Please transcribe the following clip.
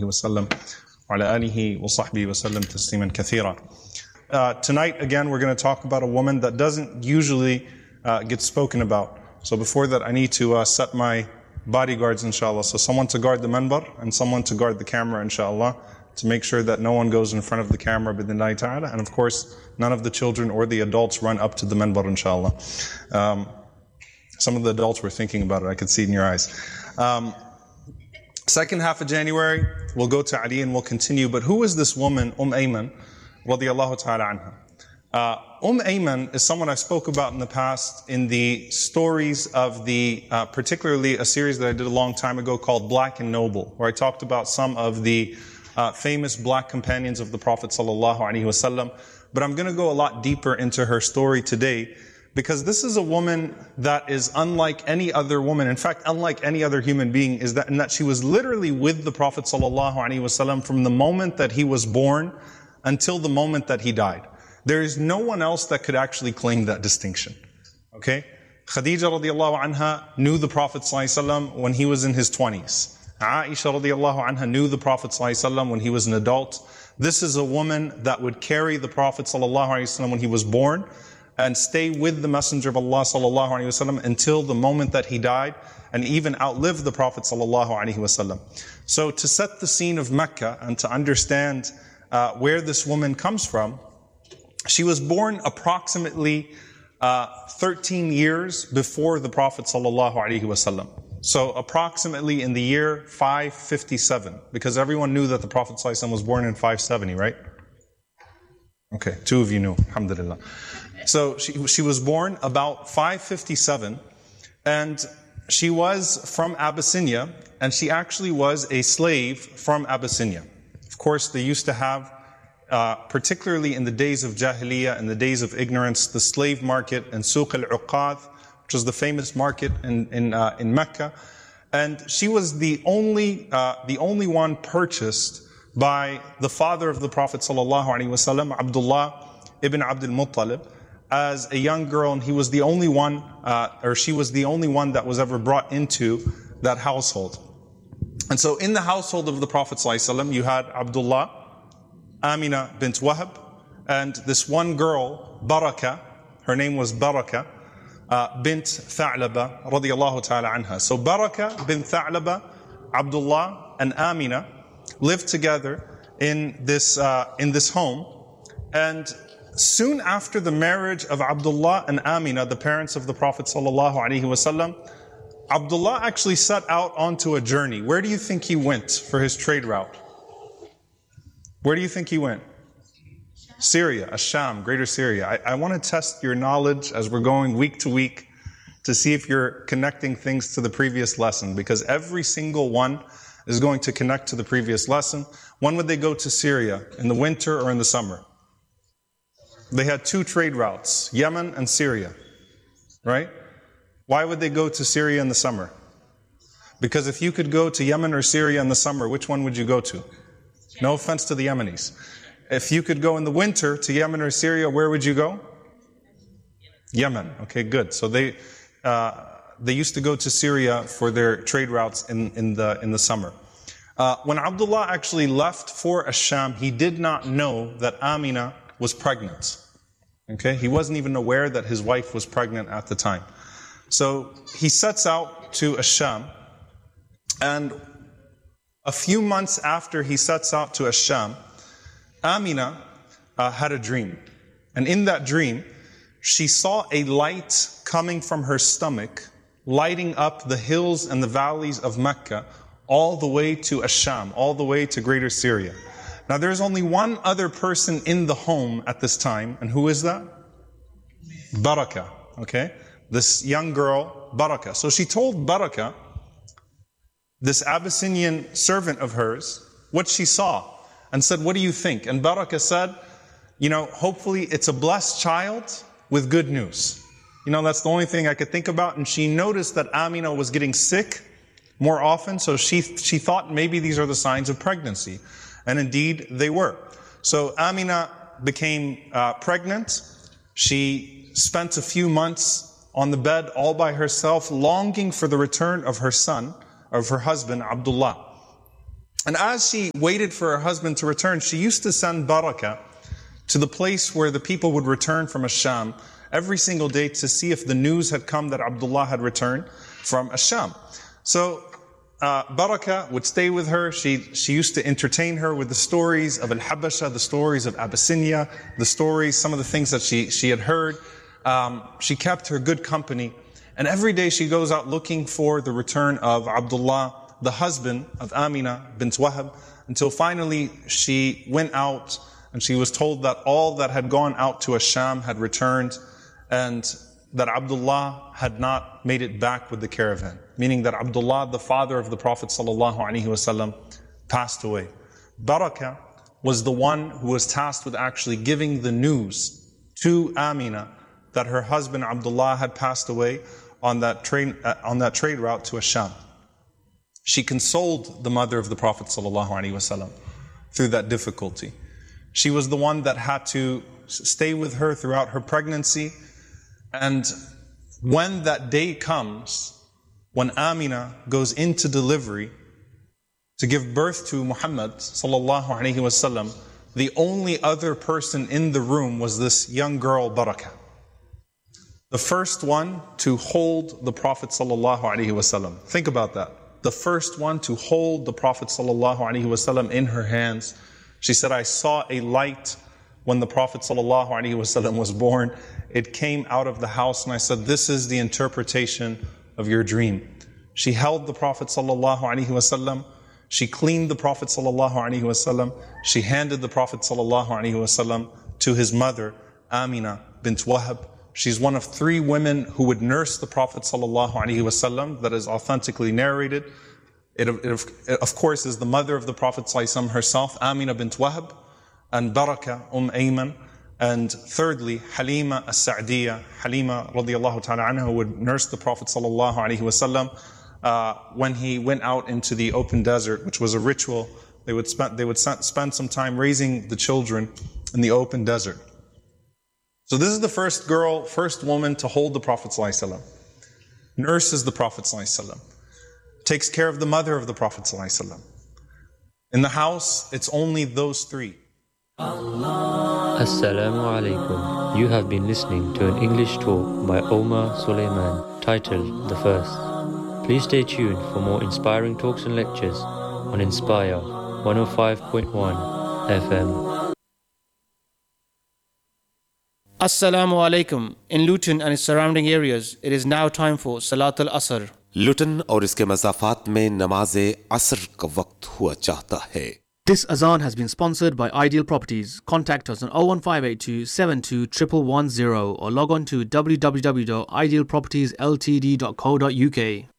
وسلم وعلى آله وصحبه وسلم تسليما كثيرا. Tonight again we're going to talk about a woman that doesn't usually get spoken about. So before that I need to set my bodyguards inshallah. So someone to guard the minbar and someone to guard the camera inshallah, to make sure that no one goes in front of the camera bidhnillahi ta'ala, and of course none of the children or the adults run up to the minbar inshallah. Some of the adults were thinking about it, I could see it in your eyes. Second half of January, we'll go to Ali and we'll continue. But who is this woman, Ayman, radiyallahu ta'ala anha? Ayman is someone I spoke about in the past in the stories of the, particularly a series that I did a long time ago called Black and Noble, where I talked about some of the famous black companions of the Prophet sallallahu alaihi wasallam. But I'm going to go a lot deeper into her story today, because this is a woman that is unlike any other woman. In fact, unlike any other human being, in that she was literally with the Prophet ﷺ from the moment that he was born until the moment that he died. There is no one else that could actually claim that distinction. Okay? Khadija radiallahu anha knew the Prophet ﷺ when he was in his 20s. Aisha radiallahu anha knew the Prophet ﷺ when he was an adult. This is a woman that would carry the Prophet ﷺ when he was born, and stay with the Messenger of Allah sallallahu alaihi wasallam until the moment that he died, and even outlive the Prophet sallallahu alaihi wasallam. So to set the scene of Mecca and to understand where this woman comes from, she was born approximately 13 years before the Prophet sallallahu alaihi wasallam. So approximately in the year 557, because everyone knew that the Prophet sallallahu alaihi wasallam was born in 570, right? Okay, two of you knew, alhamdulillah. So she was born about 557, and she was from Abyssinia, and she actually was a slave from Abyssinia. Of course, they used to have, particularly in the days of Jahiliyyah, in the days of ignorance, the slave market and Suq al-Uqad, which was the famous market in Mecca. And she was the only one purchased by the father of the Prophet ﷺ, Abdullah ibn Abdul Muttalib, as a young girl, and he was the only one, or she was the only one that was ever brought into that household. And so in the household of the Prophet ﷺ, you had Abdullah, Amina bint Wahab, and this one girl, Baraka, her name was Baraka, bint Tha'laba, radiyallahu ta'ala anha. So Baraka bint Tha'laba, Abdullah, and Amina lived together in this home. And soon after the marriage of Abdullah and Amina, the parents of the Prophet ﷺ, Abdullah actually set out onto a journey. Where do you think he went for his trade route? Where do you think he went? Syria, Asham, Greater Syria. I want to test your knowledge as we're going week to week to see if you're connecting things to the previous lesson, because every single one is going to connect to the previous lesson. When would they go to Syria? In the winter or in the summer? They had two trade routes, Yemen and Syria, right? Why would they go to Syria in the summer? Because if you could go to Yemen or Syria in the summer, which one would you go to? No offense to the Yemenis. If you could go in the winter to Yemen or Syria, where would you go? Yemen. Okay, good. So they used to go to Syria for their trade routes in the summer. When Abdullah actually left for Asham, he did not know that Amina was pregnant. Okay, he wasn't even aware that his wife was pregnant at the time. So he sets out to Asham, and a few months after he sets out to Asham, Amina had a dream. And in that dream, she saw a light coming from her stomach, lighting up the hills and the valleys of Mecca, all the way to Asham, all the way to Greater Syria. Now there's only one other person in the home at this time, and who is that? Baraka, okay? This young girl, Baraka. So she told Baraka, this Abyssinian servant of hers, what she saw, and said, what do you think? And Baraka said, hopefully it's a blessed child with good news. That's the only thing I could think about. And she noticed that Amina was getting sick more often, so she thought maybe these are the signs of pregnancy. And indeed, they were. So Amina became pregnant. She spent a few months on the bed all by herself, longing for the return of her son, of her husband, Abdullah. And as she waited for her husband to return, she used to send Barakah to the place where the people would return from Ash-Sham every single day to see if the news had come that Abdullah had returned from Ash-Sham. So Barakah would stay with her. She used to entertain her with the stories of Al-Habasha, the stories of Abyssinia, the stories, some of the things that she had heard. She kept her good company. And every day she goes out looking for the return of Abdullah, the husband of Amina bint Wahab, until finally she went out and she was told that all that had gone out to Ash-Sham had returned, and that Abdullah had not made it back with the caravan. Meaning that Abdullah, the father of the Prophet ﷺ, passed away. Barakah was the one who was tasked with actually giving the news to Amina that her husband Abdullah had passed away on that trade route to Ash-Sham. She consoled the mother of the Prophet ﷺ through that difficulty. She was the one that had to stay with her throughout her pregnancy. And when that day comes, when Amina goes into delivery to give birth to Muhammad ﷺ, the only other person in the room was this young girl, Barakah. The first one to hold the Prophet ﷺ. Think about that. The first one to hold the Prophet ﷺ in her hands. She said, I saw a light when the Prophet ﷺ was born. It came out of the house and I said, this is the interpretation of your dream. She held the Prophet ﷺ. She cleaned the Prophet ﷺ. She handed the Prophet ﷺ to his mother, Amina bint Wahab. She's one of 3 women who would nurse the Prophet ﷺ, that is authentically narrated. It of course is the mother of the Prophet ﷺ herself, Amina bint Wahab, and Barakah, Ayman, and thirdly, Halima as-Sa'diyah, Halima radiallahu ta'ala anha, who would nurse the Prophet ﷺ when he went out into the open desert, which was a ritual. They would spend some time raising the children in the open desert. So this is the first woman to hold the Prophet ﷺ, nurses the Prophet ﷺ, takes care of the mother of the Prophet ﷺ. In the house, it's only those 3. Assalamu alaikum. You have been listening to an English talk by Omar Suleiman titled The First. Please stay tuned for more inspiring talks and lectures on Inspire 105.1 FM. Assalamu alaikum. In Luton and its surrounding areas, it is now time for Salat al-Asr. लुटन और इसके मज़ाफ़ात में नमाज असर का वक्त हुआ चाहता है. This azan has been sponsored by Ideal Properties. Contact us on 01582 72 1110 or log on to www.idealpropertiesltd.co.uk.